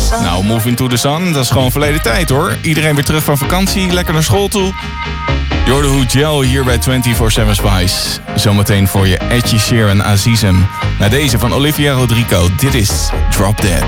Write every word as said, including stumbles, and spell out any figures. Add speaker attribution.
Speaker 1: Nou, Moving to the Sun, dat is gewoon verleden tijd hoor. Iedereen weer terug van vakantie, lekker naar school toe. Jordan Hood Gel hier bij vierentwintig zeven Spice. Zometeen voor je Ed Sheeran Azizem. Na deze van Olivia Rodrigo, dit is Drop Dead.